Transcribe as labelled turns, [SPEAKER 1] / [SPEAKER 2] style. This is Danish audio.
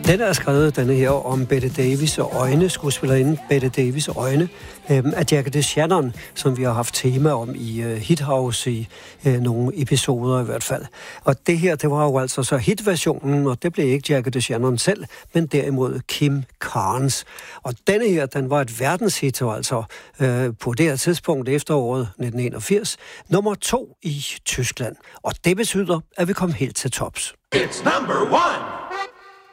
[SPEAKER 1] Den er skrevet, denne her, om Bette Davis og øjne, skuespillerinde Bette Davis og øjne, af Jackie Shannon, som vi har haft tema om i Hit House i nogle episoder i hvert fald. Og det her, det var jo altså så hitversionen, og det blev ikke Jackie Shannon selv, men derimod Kim Carnes. Og denne her, den var et verdenshit, altså på det her tidspunkt efteråret 1981, nummer 2 i Tyskland. Og det betyder, at vi kom helt til tops.
[SPEAKER 2] It's number 1!